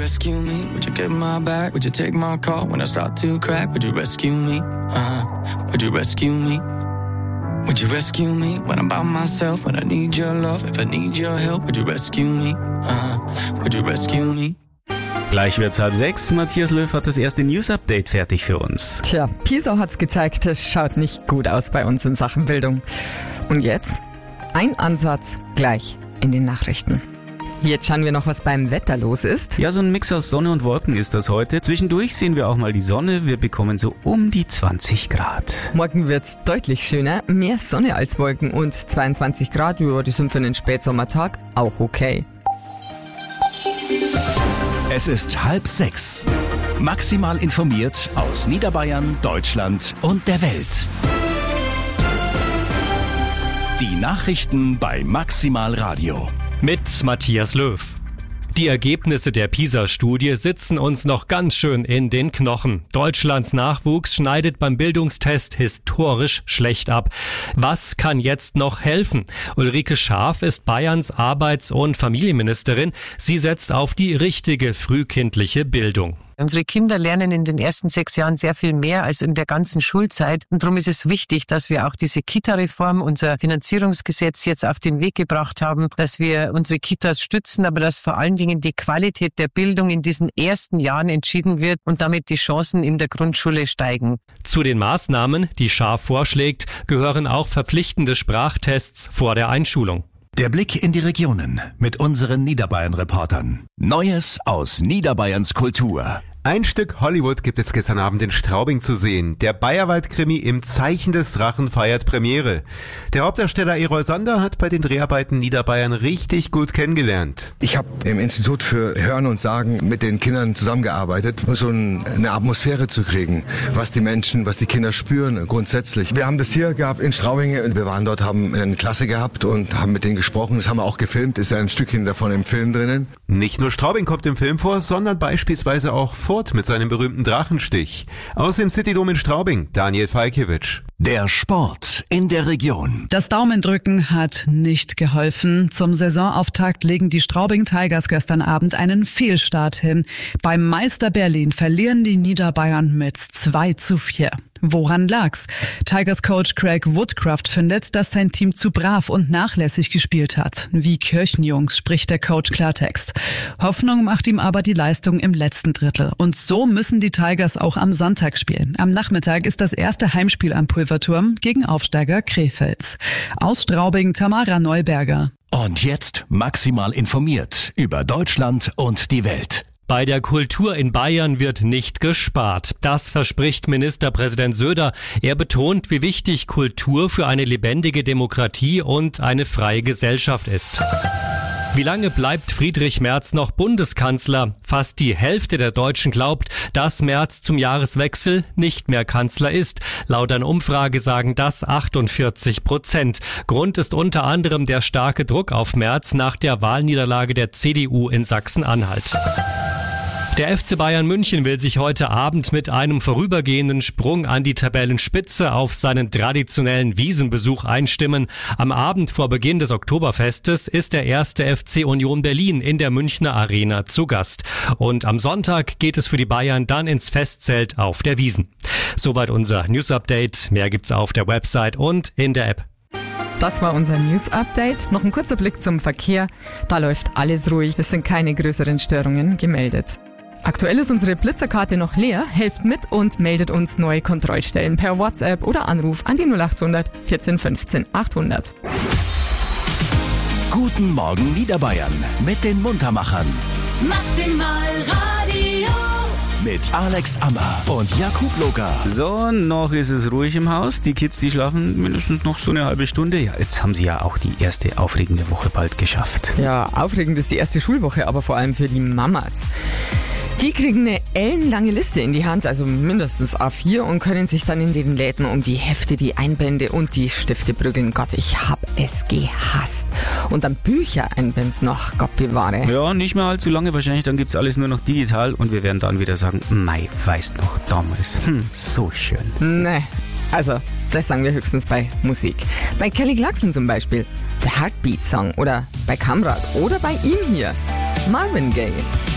rescue me? Would you get my back? Would you take my call when I start to crack? Would you rescue me? Would you rescue me? Would you rescue me when I'm by myself? When I need your love, if I need your help, would you rescue me? Would you rescue me? Gleich wird's 5:30. Matthias Löw hat das erste News-Update fertig für uns. Tja, PISA hat's gezeigt, es schaut nicht gut aus bei uns in Sachen Bildung. Und jetzt? Ein Ansatz gleich in den Nachrichten. Jetzt schauen wir noch, was beim Wetter los ist. Ja, so ein Mix aus Sonne und Wolken ist das heute. Zwischendurch sehen wir auch mal die Sonne. Wir bekommen so um die 20 Grad. Morgen wird's deutlich schöner. Mehr Sonne als Wolken und 22 Grad. Ja, die sind für einen Spätsommertag auch okay. Es ist 5:30. Maximal informiert aus Niederbayern, Deutschland und der Welt. Die Nachrichten bei Maximal Radio. Mit Matthias Löw. Die Ergebnisse der PISA-Studie sitzen uns noch ganz schön in den Knochen. Deutschlands Nachwuchs schneidet beim Bildungstest historisch schlecht ab. Was kann jetzt noch helfen? Ulrike Schaaf ist Bayerns Arbeits- und Familienministerin. Sie setzt auf die richtige frühkindliche Bildung. Unsere Kinder lernen in den ersten 6 Jahren sehr viel mehr als in der ganzen Schulzeit. Und darum ist es wichtig, dass wir auch diese Kita-Reform, unser Finanzierungsgesetz jetzt auf den Weg gebracht haben, dass wir unsere Kitas stützen, aber dass vor allen Dingen die Qualität der Bildung in diesen ersten Jahren entschieden wird und damit die Chancen in der Grundschule steigen. Zu den Maßnahmen, die Schaaf vorschlägt, gehören auch verpflichtende Sprachtests vor der Einschulung. Der Blick in die Regionen mit unseren Niederbayern-Reportern. Neues aus Niederbayerns Kultur. Ein Stück Hollywood gibt es gestern Abend in Straubing zu sehen. Der Bayerwald-Krimi Im Zeichen des Drachen feiert Premiere. Der Hauptdarsteller Erol Sander hat bei den Dreharbeiten Niederbayern richtig gut kennengelernt. Ich habe im Institut für Hören und Sagen mit den Kindern zusammengearbeitet, um so eine Atmosphäre zu kriegen, was die Menschen, was die Kinder spüren grundsätzlich. Wir haben das hier gehabt in Straubing und wir waren dort, haben eine Klasse gehabt und haben mit denen gesprochen. Das haben wir auch gefilmt, ist ja ein Stückchen davon im Film drinnen. Nicht nur Straubing kommt im Film vor, sondern beispielsweise auch Furt mit seinem berühmten Drachenstich. Aus dem Citydom in Straubing, Daniel Falkiewicz. Der Sport in der Region. Das Daumendrücken hat nicht geholfen. Zum Saisonauftakt legen die Straubing Tigers gestern Abend einen Fehlstart hin. Beim Meister Berlin verlieren die Niederbayern mit 2:4. Woran lag's? Tigers-Coach Craig Woodcraft findet, dass sein Team zu brav und nachlässig gespielt hat. Wie Kirchenjungs spricht der Coach Klartext. Hoffnung macht ihm aber die Leistung im letzten Drittel. Und so müssen die Tigers auch am Sonntag spielen. Am Nachmittag ist das erste Heimspiel am Pulverturm gegen Aufsteiger Krefeld. Aus Straubing Tamara Neuberger. Und jetzt maximal informiert über Deutschland und die Welt. Bei der Kultur in Bayern wird nicht gespart. Das verspricht Ministerpräsident Söder. Er betont, wie wichtig Kultur für eine lebendige Demokratie und eine freie Gesellschaft ist. Wie lange bleibt Friedrich Merz noch Bundeskanzler? Fast die Hälfte der Deutschen glaubt, dass Merz zum Jahreswechsel nicht mehr Kanzler ist. Laut einer Umfrage sagen das 48%. Grund ist unter anderem der starke Druck auf Merz nach der Wahlniederlage der CDU in Sachsen-Anhalt. Der FC Bayern München will sich heute Abend mit einem vorübergehenden Sprung an die Tabellenspitze auf seinen traditionellen Wiesenbesuch einstimmen. Am Abend vor Beginn des Oktoberfestes ist der erste FC Union Berlin in der Münchner Arena zu Gast. Und am Sonntag geht es für die Bayern dann ins Festzelt auf der Wiesn. Soweit unser News-Update. Mehr gibt's auf der Website und in der App. Das war unser News-Update. Noch ein kurzer Blick zum Verkehr. Da läuft alles ruhig. Es sind keine größeren Störungen gemeldet. Aktuell ist unsere Blitzerkarte noch leer. Helft mit und meldet uns neue Kontrollstellen per WhatsApp oder Anruf an die 0800 14 15 800. Guten Morgen Niederbayern mit den Muntermachern. Maximal Radio. Mit Alex Ammer und Jakub Loga. So, noch ist es ruhig im Haus. Die Kids, die schlafen mindestens noch so eine halbe Stunde. Ja, jetzt haben sie ja auch die erste aufregende Woche bald geschafft. Ja, aufregend ist die erste Schulwoche, aber vor allem für die Mamas. Die kriegen eine ellenlange Liste in die Hand, also mindestens A4, und können sich dann in den Läden um die Hefte, die Einbände und die Stifte prügeln. Gott, ich hab es gehasst. Und dann Bücher einbinden noch, Gott bewahre. Ja, nicht mehr allzu lange wahrscheinlich, dann gibt's alles nur noch digital und wir werden dann wieder sagen, mei, weißt noch, damals, so schön. Nee, also das sagen wir höchstens bei Musik. Bei Kelly Clarkson zum Beispiel, The Heartbeat Song, oder bei Kamrat oder bei ihm hier, Marvin Gaye.